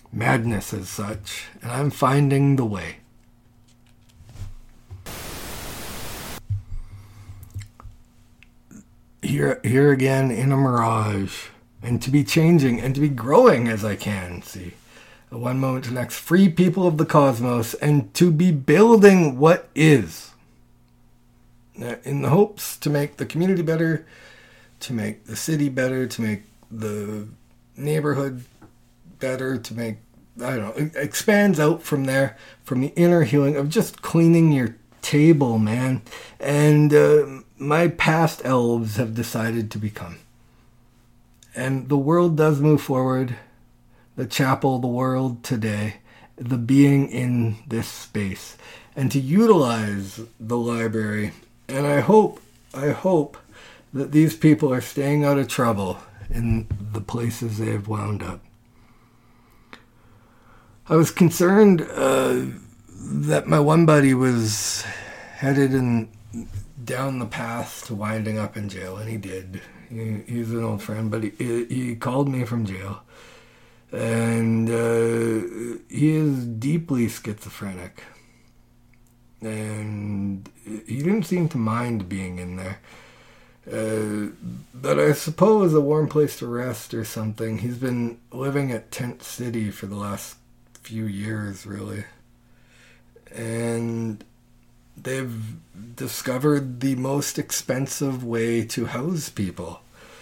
madness as such, and I'm finding the way. Here again in a mirage, and to be changing and to be growing as I can see. One moment to the next, free people of the cosmos, and to be building what is. In the hopes to make the community better, to make the city better, to make the neighborhood better, to make, I don't know, it expands out from there, from the inner healing of just cleaning your table, man. And my past elves have decided to become. And the world does move forward. The chapel, the world today, the being in this space, and to utilize the library. And I hope that these people are staying out of trouble in the places they have wound up. I was concerned that my one buddy was headed down the path to winding up in jail, and he did. He's an old friend, but he called me from jail. And he is deeply schizophrenic. And he didn't seem to mind being in there. But I suppose a warm place to rest or something. He's been living at Tent City for the last few years, really. And they've discovered the most expensive way to house people.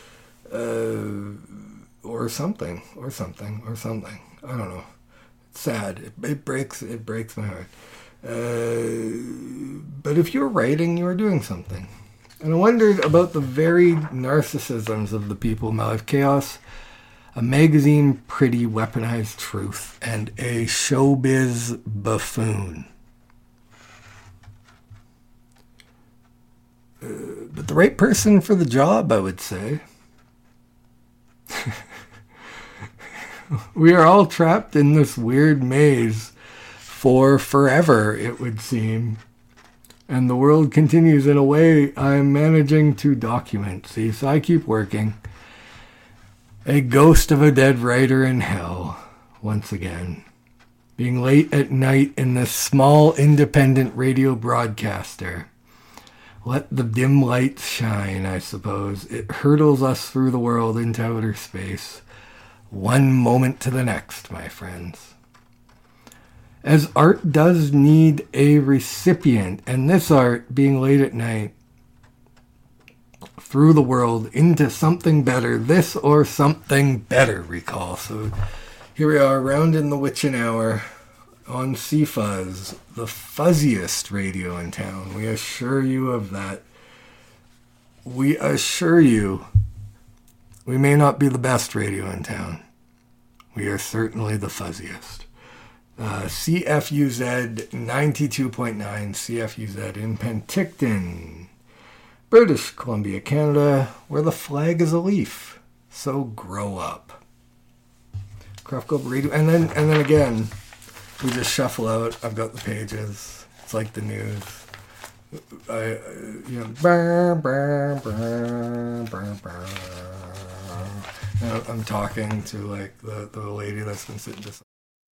Or something. I don't know. It's sad. It breaks my heart. But if you're writing, you are doing something. And I wondered about the varied narcissisms of the people in my life. Chaos, a magazine pretty weaponized truth, and a showbiz buffoon. But the right person for the job, I would say. We are all trapped in this weird maze for forever, it would seem. And the world continues in a way I'm managing to document. See, so I keep working. A ghost of a dead writer in hell, once again. Being late at night in this small independent radio broadcaster. Let the dim lights shine, I suppose. It hurtles us through the world into outer space. One moment to the next, my friends. As art does need a recipient, and this art, being late at night, through the world into something better, this or something better, recall. So here we are, round in the witching hour on CFuzz, the fuzziest radio in town. We assure you of that. We assure you we may not be the best radio in town. We are certainly the fuzziest. CFUZ 92.9, CFUZ in Penticton, British Columbia, Canada, where the flag is a leaf. So grow up. Craft Club Radio, and then again, we just shuffle out. I've got the pages. It's like the news. I'm talking to like the lady that's been sitting just.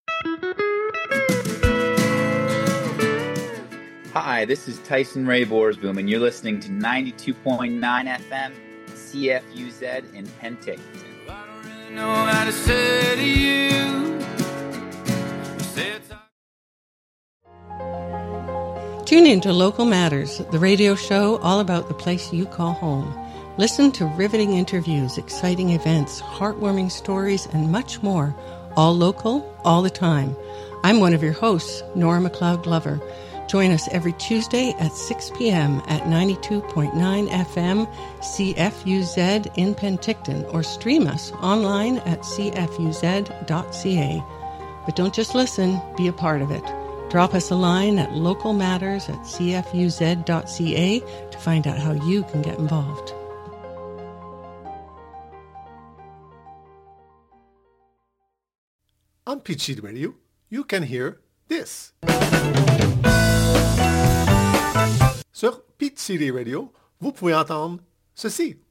Hi, this is Tyson Ray Borsboom, and you're listening to 92.9 FM CFUZ in Penticton. Well, I don't really know how to say to you. Tune in to Local Matters, the radio show all about the place you call home. Listen to riveting interviews, exciting events, heartwarming stories, and much more. All local, all the time. I'm one of your hosts, Nora McLeod Glover. Join us every Tuesday at 6 p.m. at 92.9 FM CFUZ in Penticton, or stream us online at cfuz.ca. But don't just listen, be a part of it. Drop us a line at localmatters@cfuz.ca to find out how you can get involved. On Peach City Radio, you can hear this. Sur Peach City Radio, vous pouvez entendre ceci.